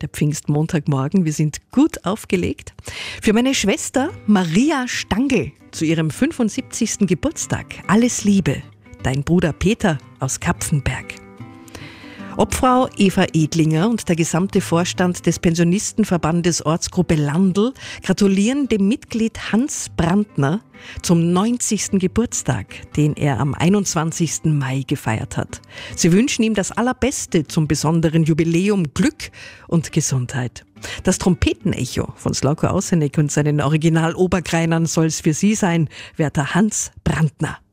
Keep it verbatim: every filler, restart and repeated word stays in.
der Pfingstmontagmorgen. Wir sind gut aufgelegt. Für meine Schwester Maria Stangl zu ihrem fünfundsiebzigsten Geburtstag. Alles Liebe, dein Bruder Peter aus Kapfenberg. Obfrau Eva Edlinger und der gesamte Vorstand des Pensionistenverbandes Ortsgruppe Landl gratulieren dem Mitglied Hans Brandner zum neunzigsten Geburtstag, den er am einundzwanzigsten Mai gefeiert hat. Sie wünschen ihm das Allerbeste zum besonderen Jubiläum, Glück und Gesundheit. Das Trompetenecho von Slavko Ausenek und seinen Original-Oberkreinern soll's für Sie sein, werter Hans Brandner.